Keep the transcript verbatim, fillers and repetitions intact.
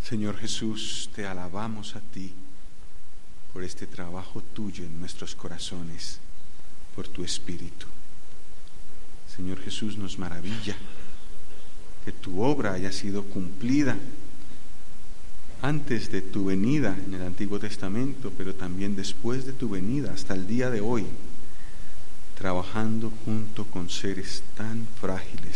Señor Jesús, te alabamos a ti por este trabajo tuyo en nuestros corazones, por tu Espíritu. Señor Jesús, nos maravilla que tu obra haya sido cumplida antes de tu venida en el Antiguo Testamento, pero también después de tu venida hasta el día de hoy, trabajando junto con seres tan frágiles